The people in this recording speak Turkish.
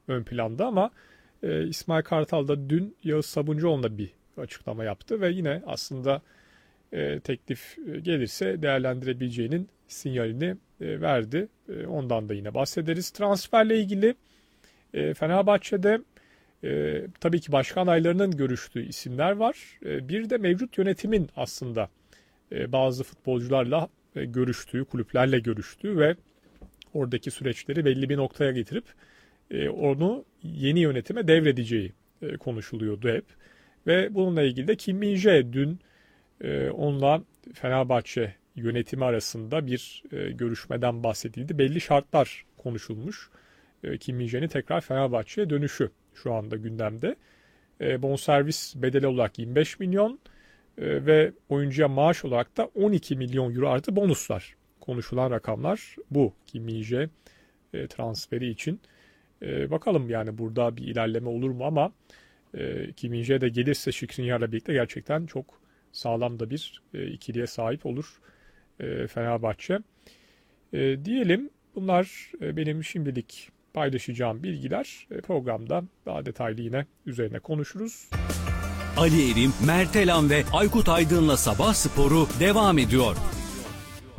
ön planda ama İsmail Kartal da dün Yağız Sabuncuoğlu'na bir açıklama yaptı ve yine aslında teklif gelirse değerlendirebileceğinin sinyalini verdi. Ondan da yine bahsederiz. Transferle ilgili Fenerbahçe'de tabii ki başkan adaylarının görüştüğü isimler var. Bir de mevcut yönetimin aslında bazı futbolcularla görüştüğü, kulüplerle görüştüğü ve oradaki süreçleri belli bir noktaya getirip onu yeni yönetime devredeceği konuşuluyordu hep. Ve bununla ilgili de Kim Min-jae dün onunla Fenerbahçe yönetimi arasında bir görüşmeden bahsedildi. Belli şartlar konuşulmuş. Kim Min-jae'nin tekrar Fenerbahçe'ye dönüşü şu anda gündemde. Bonservis bedeli olarak 25 milyon ve oyuncuya maaş olarak da 12 milyon euro artı bonuslar. Konuşulan rakamlar bu Kim Min-jae transferi için. Bakalım yani burada bir ilerleme olur mu ama Kim Min-jae de gelirse Skriniar'la birlikte gerçekten çok sağlam da bir ikiliye sahip olur Fenerbahçe. Diyelim bunlar benim şimdilik paylaşacağım bilgiler. Programda daha detaylı yine üzerine konuşuruz. Ali Erim, Mert Elan ve Aykut Aydın'la Sabah Sporu devam ediyor.